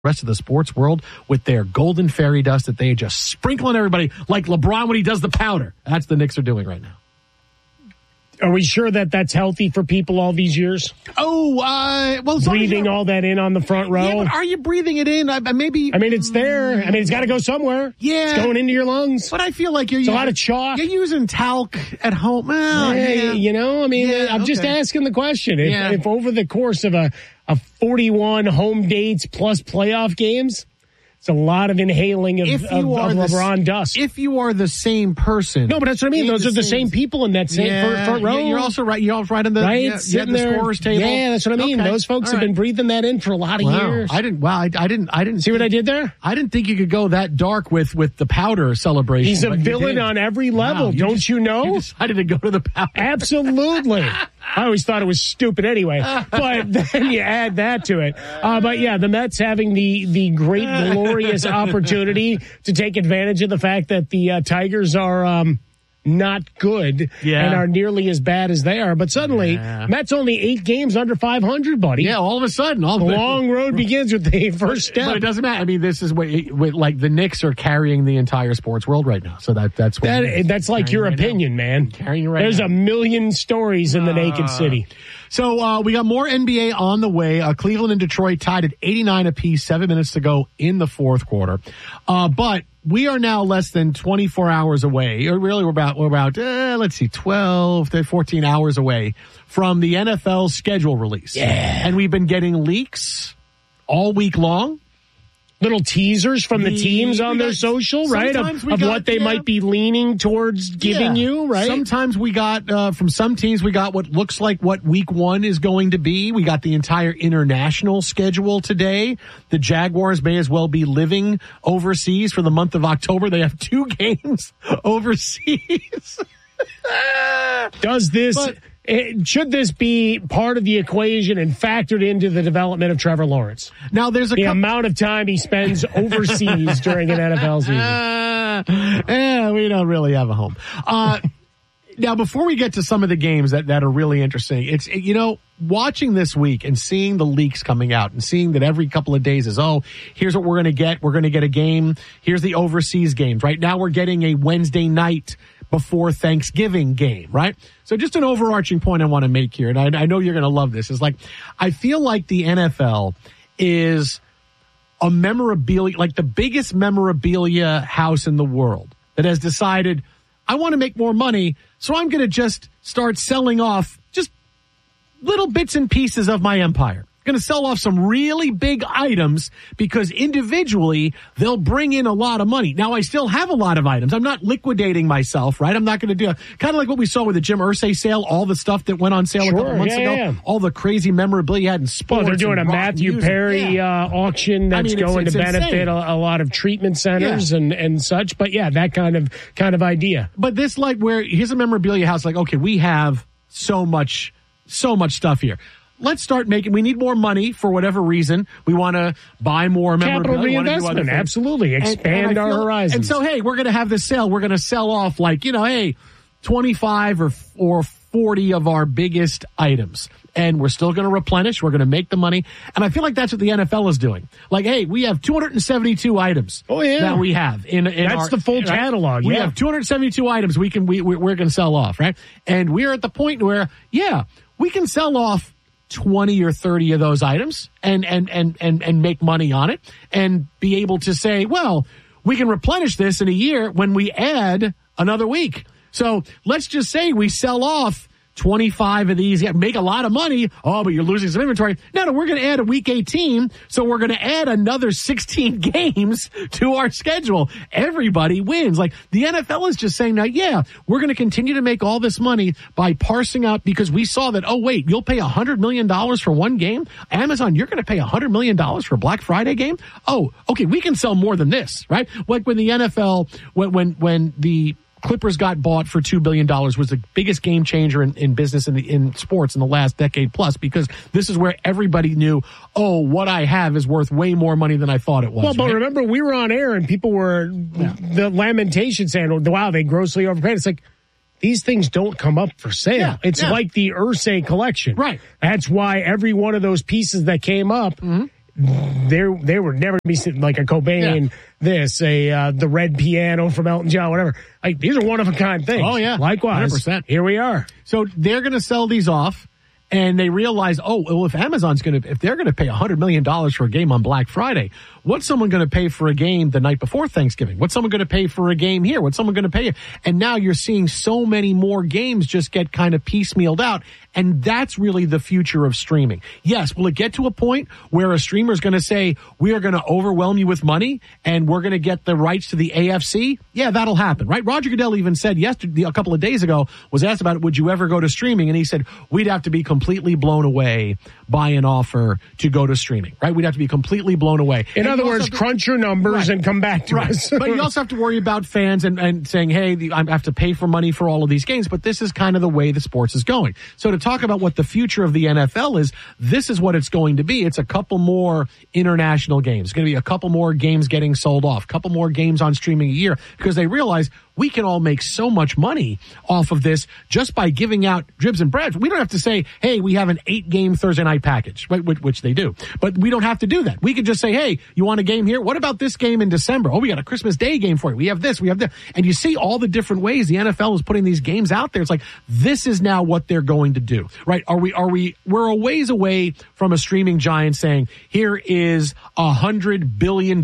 rest of the sports world with their golden fairy dust that they just sprinkle on everybody like LeBron when he does the powder. That's the Knicks are doing right now. Are we sure that that's healthy for people all these years? Well, breathing all that in on the front row. Yeah, but are you breathing it in? Maybe. I mean, it's there. I mean, it's got to go somewhere. Yeah, it's going into your lungs. But I feel like it's a lot of chalk. You're using talc at home. You know, I mean, I'm just asking the question. If over the course of a 41 home dates plus playoff games, it's a lot of inhaling of LeBron dust. If you are the same person. No, but that's what I mean. Those are the same people in that same front row. You're also right. You're also right on the, sitting the there. scorer's table. Yeah, that's what I mean. Those folks have been breathing that in for a lot of years. I didn't see what I did there? I didn't think you could go that dark with the powder celebration. He's a villain on every level. Wow, don't you know? You decided to go to the powder. Absolutely. I always thought it was stupid anyway, but then you add that to it. But yeah, the Mets having the great, glorious opportunity to take advantage of the fact that the Tigers are not good and are nearly as bad as they are. But suddenly, Mets only 8 games under 500, buddy. Yeah, all of a sudden. The long road begins with the first step. But it doesn't matter. I mean, this is what the Knicks are carrying the entire sports world right now. So that's what that's like your opinion, man. Carrying right There's now. a million stories in the naked city. So we got more NBA on the way. Cleveland and Detroit tied at 89 apiece, 7 minutes to go in the fourth quarter. But we are now less than 24 hours away. Or really, we're about 12 to 14 hours away from the NFL schedule release. Yeah. And we've been getting leaks all week long. Little teasers from the teams on their social, right? Of what they might be leaning towards giving you, right? Sometimes we got, from some teams, we got what looks like what week 1 is going to be. We got the entire international schedule today. The Jaguars may as well be living overseas for the month of October. They have 2 games overseas. Should this be part of the equation and factored into the development of Trevor Lawrence? Now, there's the amount of time he spends overseas during an NFL season. We don't really have a home. Now, before we get to some of the games that are really interesting, it's, watching this week and seeing the leaks coming out and seeing that every couple of days is, here's what we're going to get. We're going to get a game. Here's the overseas games. Right now we're getting a Wednesday night before Thanksgiving game, right? So just an overarching point I want to make here, and I know you're going to love this, is like, I feel like the NFL is a memorabilia, like the biggest memorabilia house in the world that has decided, I want to make more money, so I'm going to just start selling off just little bits and pieces of my empire. Going to sell off some really big items because individually they'll bring in a lot of money. Now, I still have a lot of items. I'm not liquidating myself, right? I'm not going to do kind of like what we saw with the Jim Irsay sale, all the stuff that went on sale a couple months ago, all the crazy memorabilia you had in sports. Well, they're doing a Matthew Perry auction that's going to benefit a lot of treatment centers and such. But yeah, that kind of idea. But this, like, where here's a memorabilia house, like, okay, we have so much stuff here. Let's start we need more money for whatever reason. We want to buy more memorabilia. Capital reinvestment, absolutely. Expand our horizons. And so, hey, we're going to have this sale. We're going to sell off 25 or 40 of our biggest items. And we're still going to replenish. We're going to make the money. And I feel like that's what the NFL is doing. Like, hey, we have 272 items that we have. That's the full catalog. We have 272 items we're going to sell off, right? And we're at the point where, we can sell off 20 or 30 of those items and make money on it and be able to say, well, we can replenish this in a year when we add another week. So let's just say we sell off 25 of these, make a lot of money. Oh, but you're losing some inventory. No, we're going to add a week 18. So we're going to add another 16 games to our schedule. Everybody wins. Like, the NFL is just saying now, we're going to continue to make all this money by parsing out, because we saw that, you'll pay $100 million for one game. Amazon, you're going to pay $100 million for a Black Friday game. Oh, okay. We can sell more than this, right? Like when the NFL, when the Clippers got bought for $2 billion was the biggest game changer in business in sports in the last decade plus, because this is where everybody knew, what I have is worth way more money than I thought it was. Well, but remember, we were on air and people were the lamentation saying, wow, they grossly overpaid. It's like, these things don't come up for sale. It's like the Irsay collection. Right. That's why every one of those pieces that came up, they were never be like a Cobain, the Red Piano from Elton John, whatever. Like, these are one-of-a-kind things. Oh, yeah. Likewise, 100%. Here we are. So they're going to sell these off. And they realize, if Amazon's if they're going to pay $100 million for a game on Black Friday, what's someone going to pay for a game the night before Thanksgiving? What's someone going to pay for a game here? What's someone going to pay? And now you're seeing so many more games just get kind of piecemealed out. And that's really the future of streaming. Yes, will it get to a point where a streamer is going to say, we are going to overwhelm you with money and we're going to get the rights to the AFC? Yeah, that'll happen, right? Roger Goodell even said yesterday, a couple of days ago, was asked about it, would you ever go to streaming? And he said, we'd have to be completely blown away by an offer to go to streaming, right? We'd have to be completely blown away. In other words, crunch your numbers and come back to us. But you also have to worry about fans and saying, hey, I have to pay for money for all of these games. But this is kind of the way the sports is going. So to talk about what the future of the NFL is, this is what it's going to be. It's a couple more international games. It's going to be a couple more games getting sold off, a couple more games on streaming a year, because they realize we can all make so much money off of this just by giving out dribs and breads. We don't have to say, hey, we have an 8-game Thursday night package, right? Which they do. But we don't have to do that. We can just say, hey, you want a game here? What about this game in December? Oh, we got a Christmas Day game for you. We have this, we have that. And you see all the different ways the NFL is putting these games out there. It's like, this is now what they're going to do, right? We're a ways away from a streaming giant saying, here is $100 billion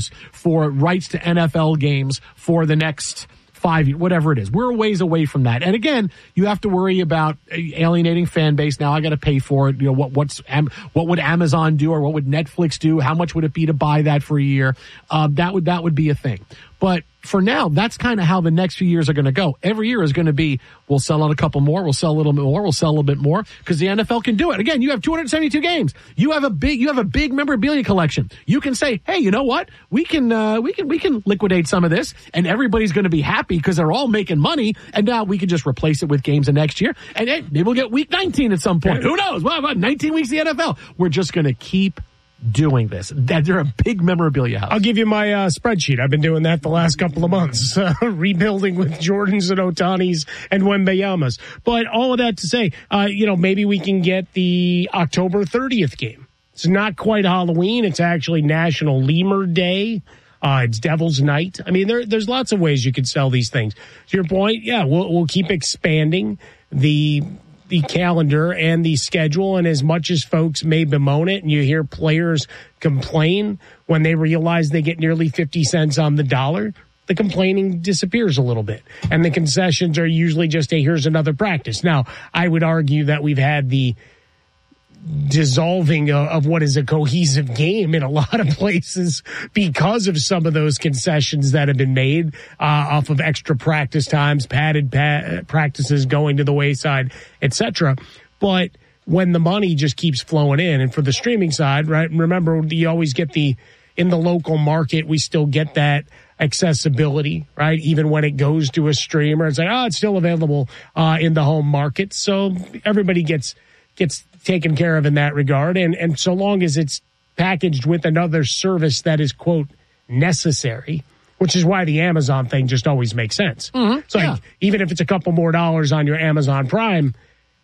for rights to NFL games for the next 5 years, whatever it is. We're a ways away from that. And again, you have to worry about alienating fan base. Now I got to pay for it. You know, what would Amazon do, or what would Netflix do? How much would it be to buy that for a year? That would be a thing. But for now, that's kind of how the next few years are going to go. Every year is going to be, we'll sell out a couple more, we'll sell a little bit more, we'll sell a little bit more, because the NFL can do it. Again, you have 272 games. You have a big memorabilia collection. You can say, hey, you know what? We can liquidate some of this, and everybody's going to be happy because they're all making money. And now we can just replace it with games of next year, and hey, maybe we'll get week 19 at some point. Who knows? Well, about 19 weeks of the NFL. We're just going to keep doing this. They're a big memorabilia house. I'll give you my spreadsheet. I've been doing that the last couple of months, rebuilding with Jordans and Otanis and Wembeyamas. But all of that to say, maybe we can get the October 30th game. It's not quite Halloween. It's actually National Lemur Day. It's Devil's Night. I mean, there's lots of ways you could sell these things. To your point, yeah, we'll keep expanding the calendar and the schedule, and as much as folks may bemoan it and you hear players complain when they realize they get nearly 50 cents on the dollar, the complaining disappears a little bit, and the concessions are usually just, hey, here's another practice. Now, I would argue that we've had the dissolving of what is a cohesive game in a lot of places because of some of those concessions that have been made off of extra practice times, padded practices going to the wayside, etc. But when the money just keeps flowing in, and for the streaming side, right? Remember, you always get in the local market, we still get that accessibility, right? Even when it goes to a streamer, it's like, it's still available in the home market. So everybody gets taken care of in that regard. And so long as it's packaged with another service that is, quote, necessary, which is why the Amazon thing just always makes sense. Mm-hmm. It's like, even if it's a couple more dollars on your Amazon Prime,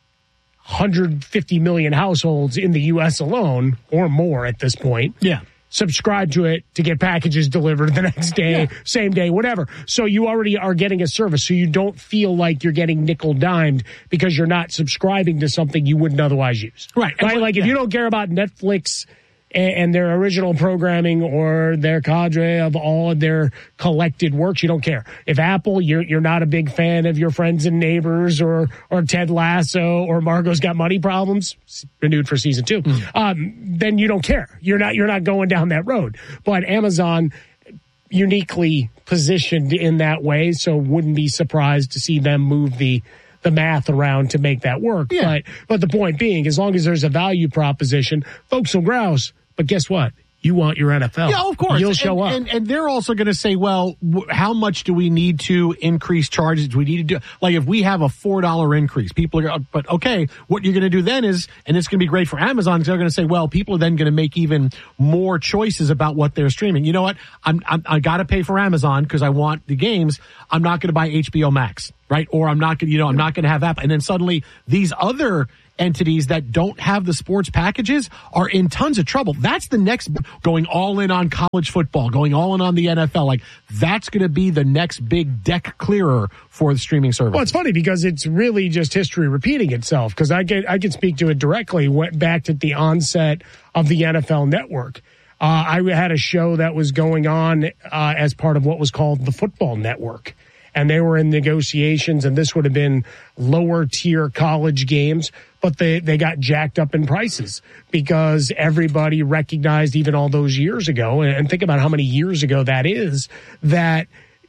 150 million households in the U.S. alone, or more at this point, subscribe to it to get packages delivered the next day, same day, whatever. So you already are getting a service, so you don't feel like you're getting nickel-dimed because you're not subscribing to something you wouldn't otherwise use. Right. Like if you don't care about Netflix and their original programming or their cadre of all of their collected works, you don't care. If Apple, you're not a big fan of Your Friends and Neighbors or Ted Lasso or Margot's Got Money Problems, renewed for season 2, then you don't care. You're not going down that road. But Amazon uniquely positioned in that way, so wouldn't be surprised to see them move the math around to make that work. Yeah. But the point being, as long as there's a value proposition, folks will grouse. But guess what? You want your NFL. Yeah, of course. You'll show up. And they're also going to say, well, how much do we need to increase charges? Do we need to do, like, if we have a $4 increase, people are, but okay, what you're going to do then is, and it's going to be great for Amazon, because they're going to say, well, people are then going to make even more choices about what they're streaming. You know what? I got to pay for Amazon because I want the games. I'm not going to buy HBO Max, right? Or I'm not going to have Apple. And then suddenly these other entities that don't have the sports packages are in tons of trouble. That's the next, going all in on college football, going all in on the NFL. Like, that's going to be the next big deck clearer for the streaming service. Well, it's funny because it's really just history repeating itself, because I can speak to it directly. Went back at the onset of the NFL Network. I had a show that was going on as part of what was called the Football Network. And they were in negotiations, and this would have been lower tier college games, but they got jacked up in prices because everybody recognized, even all those years ago, and think about how many years ago that is, that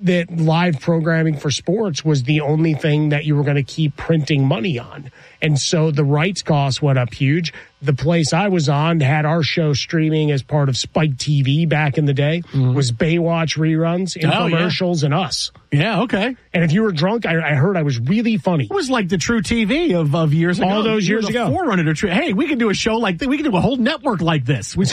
live programming for sports was the only thing that you were going to keep printing money on. And so the rights costs went up huge. The place I was on had our show streaming as part of Spike TV back in the day, was Baywatch reruns, infomercials, and us. Yeah, okay. And if you were drunk, I heard I was really funny. It was like the True TV of years ago. All those years ago. Forerunner to True. Hey, we can do a show like this. We can do a whole network like this. We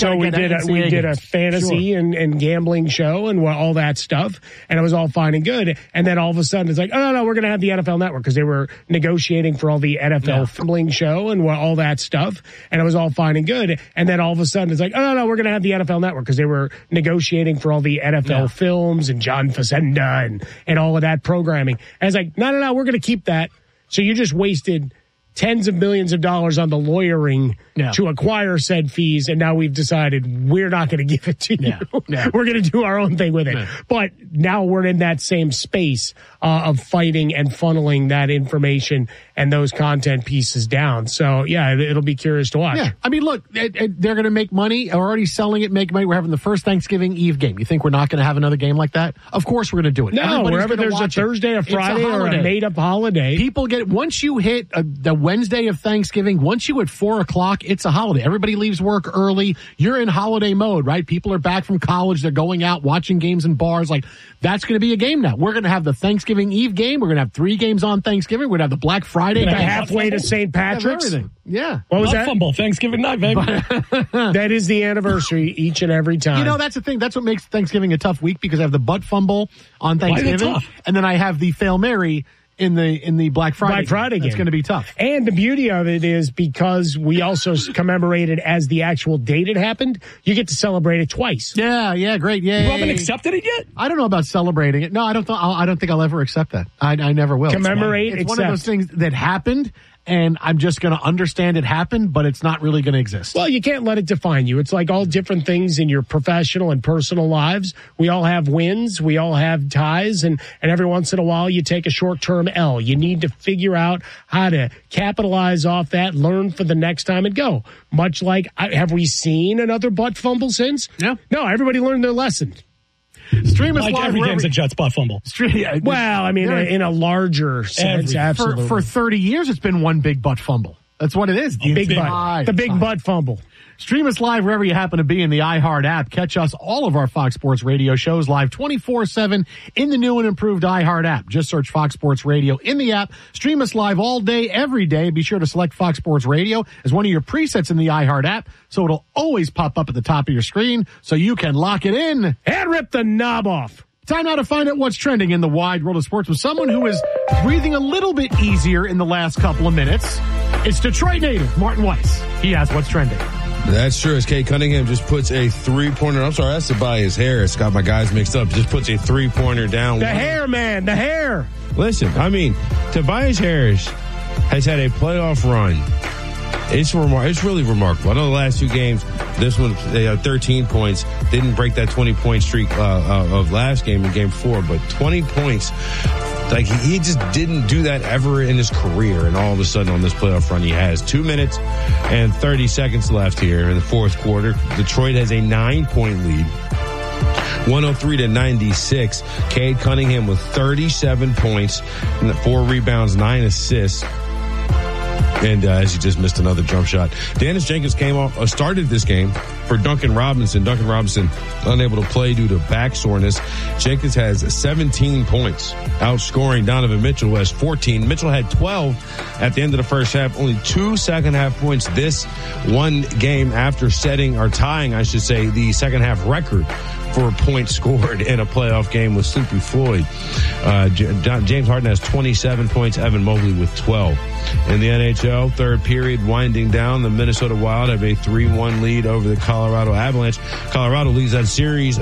did a fantasy and gambling show and all that stuff, and it was all fine and good. And then all of a sudden, it's like, oh, no, we're going to have the NFL Network, because they were negotiating for all the NFL gambling show and all that stuff. And it was all fine and good. And then all of a sudden, it's like, oh, no, we're going to have the NFL Network, because they were negotiating for all the NFL films and John Facenda and all of that programming. And it's like, no, we're going to keep that. So you just wasted tens of millions of dollars on the lawyering to acquire said fees, and now we've decided we're not going to give it to you. We're going to do our own thing with it. But now we're in that same space of fighting and funneling that information and those content pieces down. So, it'll be curious to watch. Yeah. I mean, look, they're going to make money, already selling it, make money. We're having the first Thanksgiving Eve game. You think we're not going to have another game like that? Of course we're going to do it. No, wherever there's a Thursday, a Friday, or a made-up holiday. People get, once you hit the Wednesday of Thanksgiving, once you hit 4 o'clock, it's a holiday. Everybody leaves work early. You're in holiday mode, right? People are back from college. They're going out, watching games in bars. Like, that's going to be a game now. We're going to have the Thanksgiving Eve game. We're going to have 3 games on Thanksgiving. We're going to have the Black Friday game. Halfway to St. Patrick's. Yeah. What was that? Fumble Thanksgiving night, baby. That is the anniversary each and every time. You know, that's the thing. That's what makes Thanksgiving a tough week, because I have the butt fumble on Thanksgiving, and then I have the Fail Mary in the Black Friday game. It's going to be tough. And the beauty of it is, because we also commemorate it as the actual date it happened, you get to celebrate it twice. Yeah, great. Yeah. You haven't accepted it yet? I don't know about celebrating it. No, I don't think I'll ever accept that. I never will. Commemorate, it's one of those things that happened, and I'm just going to understand it happened, but it's not really going to exist. Well, you can't let it define you. It's like all different things in your professional and personal lives. We all have wins. We all have ties. And every once in a while, you take a short-term L. You need to figure out how to capitalize off that, learn for the next time, and go. Much like, have we seen another butt fumble since? Yeah. No, everybody learned their lesson. Stream us like live. Every game's a Jets butt fumble. Well, I mean, in a larger sense, absolutely. For 30 years, it's been one big butt fumble. That's what it is. The big butt fumble. Stream us live wherever you happen to be in the iHeart app. Catch us, all of our Fox Sports Radio shows, live 24/7 in the new and improved iHeart app. Just search Fox Sports Radio in the app. Stream us live all day, every day. Be sure to select Fox Sports Radio as one of your presets in the iHeart app, so it'll always pop up at the top of your screen, so you can lock it in and rip the knob off. Time now to find out what's trending in the wide world of sports with someone who is breathing a little bit easier in the last couple of minutes. It's Detroit native Martin Weiss. He has what's trending. That's true. As Cade Cunningham just puts a 3-pointer. I'm sorry, that's Tobias Harris. Got my guys mixed up. Just puts a 3-pointer down. The hair, man. The hair. Listen, I mean, Tobias Harris has had a playoff run. It's really remarkable. I know the last 2 games, this one, they had 13 points. Didn't break that 20-point streak of last game in game 4, but 20 points. Like, he just didn't do that ever in his career, and all of a sudden on this playoff run he has. 2 minutes and 30 seconds left here in the fourth quarter. Detroit has a 9-point lead. 103-96. Cade Cunningham with 37 points, 4 rebounds, 9 assists. And as he just missed another jump shot. Dennis Jenkins started this game for Duncan Robinson. Duncan Robinson unable to play due to back soreness. Jenkins has 17 points, outscoring Donovan Mitchell, who has 14. Mitchell had 12 at the end of the first half. Only 2 second-half points this one game after tying, I should say, the second-half record for a point scored in a playoff game was simply Floyd. James Harden has 27 points, Evan Mobley with 12. In the NHL, third period winding down, the Minnesota Wild have a 3-1 lead over the Colorado Avalanche. Colorado leads that series